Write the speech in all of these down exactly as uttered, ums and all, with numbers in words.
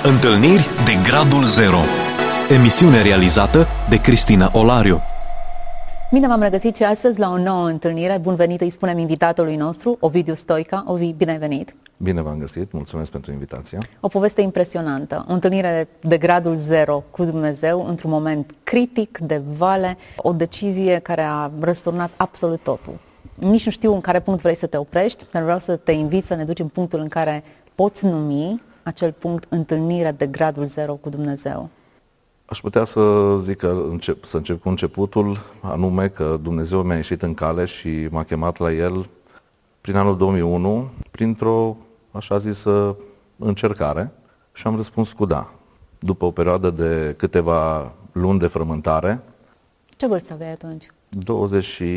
Întâlniri de Gradul Zero. Emisiune realizată de Cristina Olariu. Bine v-am regăsit și astăzi la o nouă întâlnire. Bun venit, îi spunem invitatului nostru, Ovidiu Stoica. Ovi, bine ai venit! Bine v-am găsit, mulțumesc pentru invitație. O poveste impresionantă, o întâlnire de Gradul Zero cu Dumnezeu într-un moment critic, de vale, o decizie care a răsturnat absolut totul. Nici nu știu în care punct vrei să te oprești, dar vreau să te invit să ne duci în punctul în care poți numi acel punct întâlnirea de Gradul Zero cu Dumnezeu. Aș putea să zic că încep, să încep cu începutul, anume că Dumnezeu mi-a ieșit în cale și m-a chemat la El prin anul două mii unu, printr-o, așa zisă, încercare și am răspuns cu da. După o perioadă de câteva luni de frământare. Ce vârstă aveai atunci? douăzeci și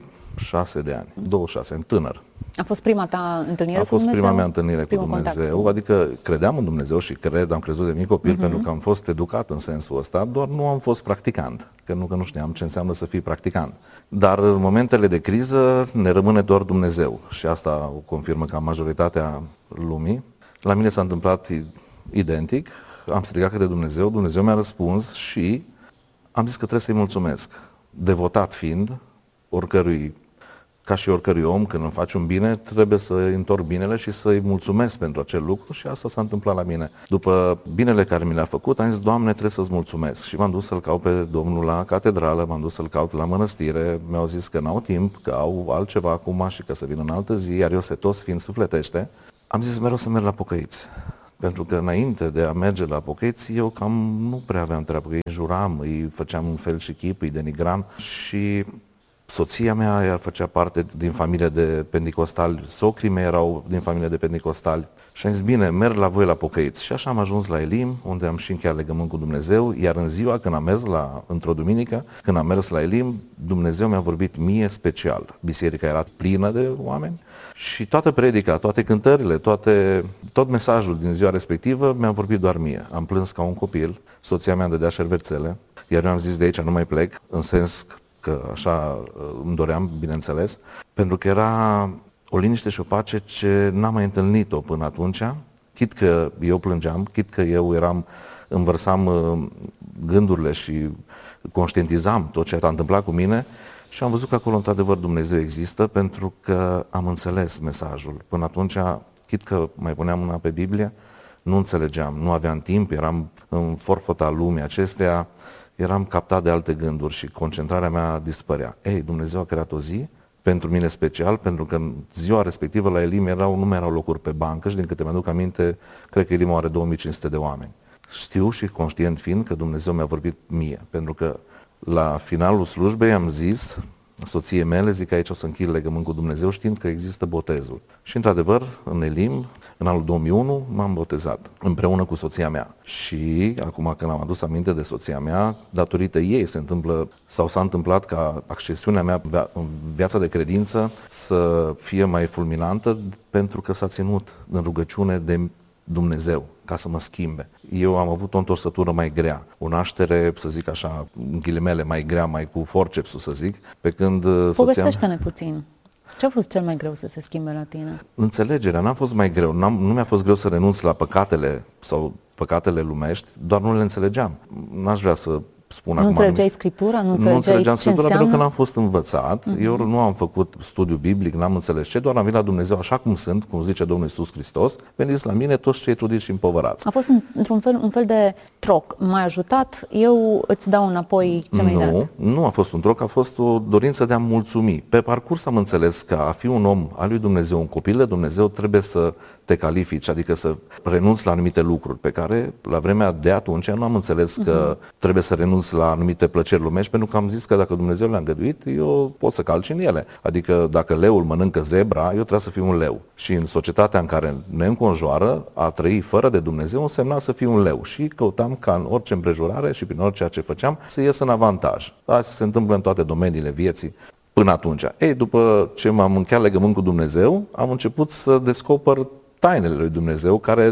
șase de ani, douăzeci și șase, în tânăr. A fost prima ta întâlnire a cu Dumnezeu? A fost prima mea întâlnire Primul cu Dumnezeu, contact. Adică credeam în Dumnezeu și cred, am crezut de mic copil, Uh-huh. pentru că am fost educat în sensul ăsta, doar nu am fost practicant, că nu, că nu știam ce înseamnă să fii practicant. Dar în momentele de criză ne rămâne doar Dumnezeu și asta o confirmă ca majoritatea lumii. La mine s-a întâmplat identic, am strigat către Dumnezeu, Dumnezeu mi-a răspuns și am zis că trebuie să-i mulțumesc. Devotat fiind, oricărui, ca și oricărui om, când îmi faci un bine, trebuie să-i întorc binele și să-i mulțumesc pentru acel lucru și asta s-a întâmplat la mine. După binele care mi l-a făcut, am zis, Doamne, trebuie să-ți mulțumesc. Și m-am dus să-L caut pe Domnul la catedrală, m-am dus să-L caut la mănăstire, mi-au zis că n-au timp, că au altceva acum și că să vin în altă zi, iar eu setos fiind sufletește, am zis mereu să merg la pocăiți. Pentru că înainte de a merge la pocăiți, eu cam nu prea aveam treabă, îi juram, îi făceam un fel și chip, îi denigram și soția mea ea făcea parte din familie de pentecostali, socrii mei erau din familie de pentecostali și am zis, bine, merg la voi la pocăiți. Și așa am ajuns la Elim, unde am și încheiat legământ cu Dumnezeu, iar în ziua când am mers la, într-o duminică, când am mers la Elim, Dumnezeu mi-a vorbit mie special. Biserica era plină de oameni și toată predica, toate cântările, toate, tot mesajul din ziua respectivă mi-a vorbit doar mie. Am plâns ca un copil, soția mea îmi dădea șervețele, iar eu am zis de aici nu mai plec, în sens că așa îmi doream, bineînțeles, pentru că era o liniște și o pace ce n-am mai întâlnit-o până atunci, chit că eu plângeam, chit că eu eram, învărsam gândurile și conștientizam tot ce s-a întâmplat cu mine și am văzut că acolo într-adevăr Dumnezeu există pentru că am înțeles mesajul. Până atunci, chit că mai puneam mâna pe Biblie, nu înțelegeam, nu aveam timp, eram în forfota lumii acesteia, eram captat de alte gânduri și concentrarea mea dispărea. Ei, Dumnezeu a creat o zi pentru mine special, pentru că în ziua respectivă la Elim erau, nu mai erau locuri pe bancă și din câte mi-aduc aminte, cred că Elim are două mii cinci sute de oameni. Știu și conștient fiind că Dumnezeu mi-a vorbit mie, pentru că la finalul slujbei am zis soției mele, zic că aici o să închid legământ cu Dumnezeu știind că există botezul. Și într-adevăr, în Elim, în anul două mii unu, m-am botezat împreună cu soția mea. Și acum când am adus aminte de soția mea, datorită ei se întâmplă sau s-a întâmplat ca accesiunea mea în viața de credință să fie mai fulminantă pentru că s-a ținut în rugăciune de Dumnezeu ca să mă schimbe. Eu am avut o întorsătură mai grea, o naștere, să zic așa, în ghilimele, mai grea, mai cu forcepsul, să zic, pe când soția... Povestește-ne puțin. Ce a fost cel mai greu să se schimbe la tine? Înțelegerea n-a fost mai greu. N-am, nu mi-a fost greu să renunț la păcatele sau păcatele lumești, doar nu le înțelegeam. N-aș vrea să spun nu acum... înțelegeai Scriptura? Nu înțelegeai nu înțelegeam ce Scriptura înseamnă? pentru că n-am fost învățat. Uh-huh. Eu nu am făcut studiu biblic, n-am înțeles ce, doar am venit la Dumnezeu așa cum sunt, cum zice Domnul Iisus Hristos, veniți la mine toți cei trudiți și împovărați. A fost într-un fel, un fel de troc. M-ai ajutat, eu îți dau înapoi ce mi-ai dat. Nu, nu a fost un troc, a fost o dorință de a mulțumi. Pe parcurs am înțeles că a fi un om al lui Dumnezeu, un copil de Dumnezeu, trebuie să te califici, adică să renunți la anumite lucruri pe care la vremea de atunci nu am înțeles că uh-huh. trebuie să renunți la anumite plăceri lumești, pentru că am zis că dacă Dumnezeu le-a îngăduit, eu pot să calci în ele. Adică dacă leul mănâncă zebra, eu trebuie să fiu un leu. Și în societatea în care ne înconjoară, a trăi fără de Dumnezeu însemna să fiu un leu. Și căutam ca în orice împrejurare și prin orice ce făceam să ies în avantaj. Asta se întâmplă în toate domeniile vieții. Până atunci. Ei, după ce m-am încheiat legământ cu Dumnezeu, am început să descoper tainele lui Dumnezeu, care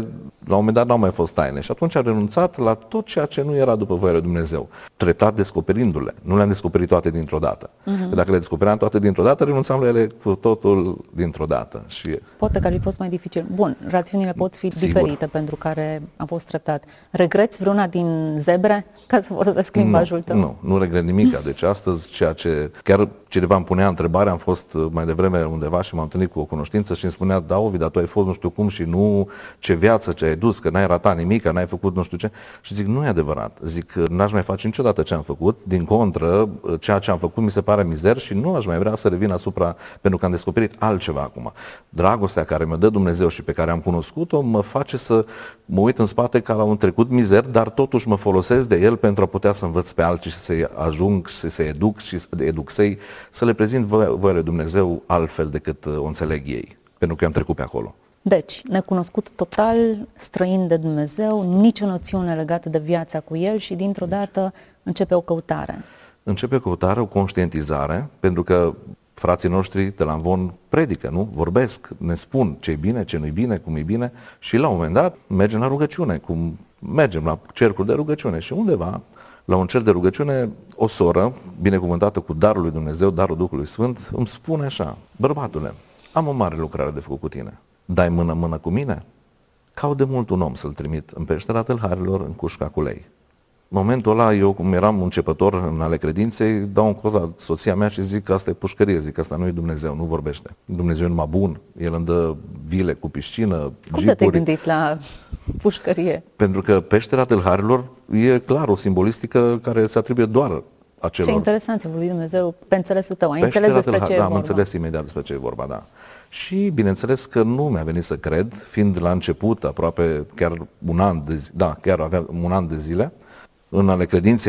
la un moment dat n-au mai fost taine și atunci a renunțat la tot ceea ce nu era după voia lui Dumnezeu, treptat descoperindu-le. Nu le-am descoperit toate dintr-o dată. Uh-huh. Că dacă le descopeream toate dintr-o dată, renunțam la ele cu totul dintr-o dată. Și... Poate că ar fi fost mai dificil. Bun, rațiunile pot fi Sigur. diferite pentru care a fost treptat. Regreți vreuna din zebre, ca să folosesc limbajul tău? Nu, nu regret nimic. Deci astăzi ceea ce, chiar cineva îmi punea întrebarea, am fost mai devreme undeva și m-am întâlnit cu o cunoștință și îmi spunea, da, Ovi, dar tu ai fost nu știu cum și nu ce viață ce ai dus, că n-ai ratat nimic, n-ai făcut nu știu ce. Și zic, nu e adevărat. Zic, n-aș mai face niciodată ce am făcut, din contră, ceea ce am făcut mi se pare mizer și nu aș mai vrea să revin asupra, pentru că am descoperit altceva acum. Dragostea care mi-o dă Dumnezeu și pe care am cunoscut-o mă face să mă uit în spate ca la un trecut mizer, dar totuși mă folosesc de el pentru a putea să învăț pe alții și să-i ajung și să-i educ și să educ să-i, să le prezint voia lui Dumnezeu altfel decât o înțeleg ei, pentru că eu am trecut pe acolo. Deci, necunoscut total, străin de Dumnezeu, nicio noțiune legată de viața cu El și dintr-o dată începe o căutare. Începe o căutare, o conștientizare, pentru că frații noștri de la Amvon predică, nu? Vorbesc, ne spun ce-i bine, ce nu-i bine, cum e bine și la un moment dat mergem la rugăciune, cum mergem la cercul de rugăciune și undeva, la un cer de rugăciune, o soră, binecuvântată cu darul lui Dumnezeu, darul Duhului Sfânt, îmi spune așa, bărbatule, am o mare lucrare de făcut cu tine, dai mână-mână cu mine? Caut de mult un om să-l trimit în peștera tâlharilor, în cușca cu lei. În momentul ăla, eu cum eram începător în ale credinței, dau un cod la soția mea și zic că asta e pușcărie, zic că asta nu e Dumnezeu, nu vorbește. Dumnezeu e numai bun, El îmi dă vile cu piscină, Cum jeepuri. te-ai gândit la pușcărie? Pentru că peștera tâlharilor e clar o simbolistică care se atribuie doar acelor. Ce interesant, ți-a vorbit Dumnezeu pe înțelesul tău, ai Peștera înțeles despre tâlhar, ce e da, vorba. am înțeles imediat despre ce e vorba, da. Și bineînțeles că nu mi-a venit să cred, fiind la început, aproape chiar un an de zi, da, chiar aveam un an de zile, în ale credinței